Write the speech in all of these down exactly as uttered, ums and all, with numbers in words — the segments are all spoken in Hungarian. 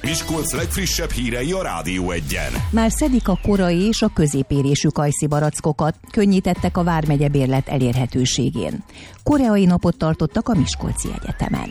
Miskolc legfrissebb hírei a Rádió Egyen. Már szedik a korai és a középérésű kajszi barackokat, könnyítettek a vármegye bérlet elérhetőségén. Koreai napot tartottak a Miskolci Egyetemen.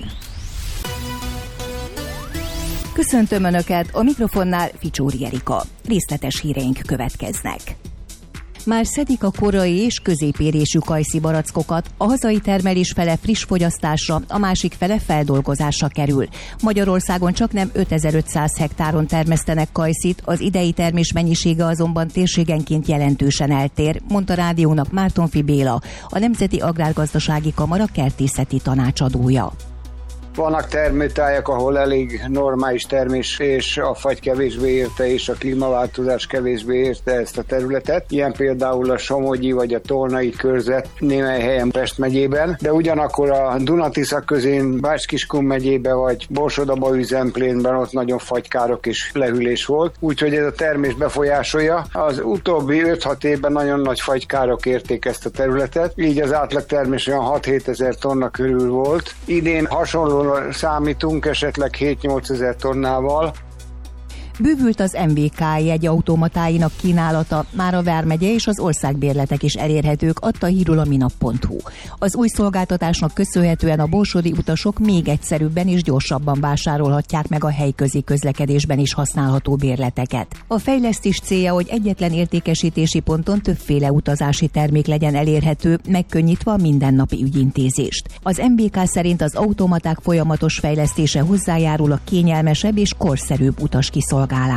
Köszöntöm Önöket, a mikrofonnál Ficsóri Erika. Részletes híreink következnek. Már szedik a korai és középérésű kajszi barackokat, a hazai termelés fele friss fogyasztásra, a másik fele feldolgozásra kerül. Magyarországon csaknem ötezer-ötszáz hektáron termesztenek kajszit, az idei termés mennyisége azonban térségenként jelentősen eltér, mondta rádiónak Mártonfi Béla, a Nemzeti Agrárgazdasági Kamara kertészeti tanácsadója. Vannak termőtájak, ahol elég normális termés, és a fagy kevésbé érte, és a klímaváltozás kevésbé érte ezt a területet. Ilyen például a Somogyi vagy a Tolnai körzet némely helyen Pest megyében, de ugyanakkor a Duna-Tisza közén Bács-Kiskun megyében vagy Borsod-Abaúj-Zemplénben ott nagyon fagykárok és lehűlés volt, úgyhogy ez a termés befolyásolja. Az utóbbi öt-hat évben nagyon nagy fagykárok érték ezt a területet, így az átlag termés olyan hat-hét ezer tonna körül volt. Idén hasonló számítunk, esetleg hét-nyolc ezer tonnával. Bővült az em vé ká jegyautomatáinak kínálata, már a vármegye és az országbérletek is elérhetők, adta hírül a minap pont hu. Az új szolgáltatásnak köszönhetően a borsodi utasok még egyszerűbben és gyorsabban vásárolhatják meg a helyközi közlekedésben is használható bérleteket. A fejlesztés célja, hogy egyetlen értékesítési ponton többféle utazási termék legyen elérhető, megkönnyítve a mindennapi ügyintézést. Az em vé ká szerint az automaták folyamatos fejlesztése hozzájárul a kényelmesebb és korszerűbb utaskiszolgáláshoz.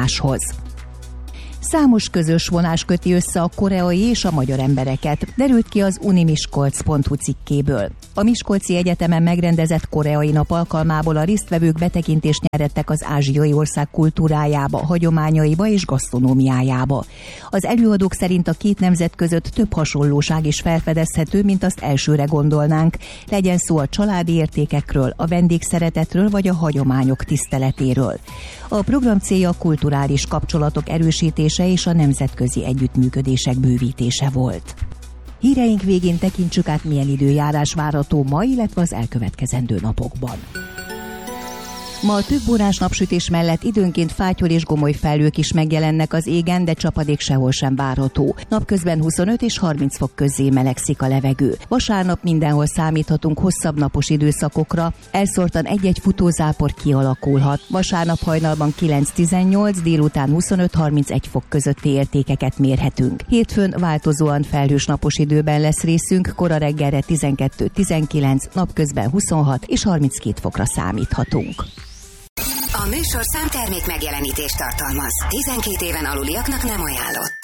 Számos közös vonás köti össze a koreai és a magyar embereket, derült ki az unimiskolc pont hu cikkéből. A Miskolci Egyetemen megrendezett Koreai Nap alkalmából a résztvevők betekintést nyerettek az ázsiai ország kultúrájába, hagyományaiba és gasztronómiájába. Az előadók szerint a két nemzet között több hasonlóság is felfedezhető, mint azt elsőre gondolnánk, legyen szó a családi értékekről, a vendégszeretetről vagy a hagyományok tiszteletéről. A program célja a kulturális kapcsolatok erősítése és a nemzetközi együttműködések bővítése volt. Híreink végén tekintsük át, milyen időjárás várható ma, illetve az elkövetkezendő napokban. Ma a több órás napsütés mellett időnként fátyol és gomoly felhők is megjelennek az égen, de csapadék sehol sem várható. Napközben huszonöt és harminc fok közé melegszik a levegő. Vasárnap mindenhol számíthatunk hosszabb napos időszakokra, elszórtan egy-egy futózápor kialakulhat. Vasárnap hajnalban kilenc-tizennyolc, délután huszonöt-harmincegy fok közötti értékeket mérhetünk. Hétfőn változóan felhős napos időben lesz részünk, kora reggelre tizenkettő-tizenkilenc, napközben huszonhat és harminckét fokra számíthatunk. A műsorszám termék megjelenítést tartalmaz. tizenkét éven aluliaknak nem ajánlott.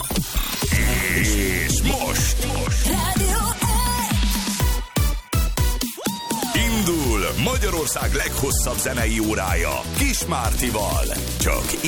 És most, most. Rádió Indul Magyarország leghosszabb zenei órája Kis Mártival. Csak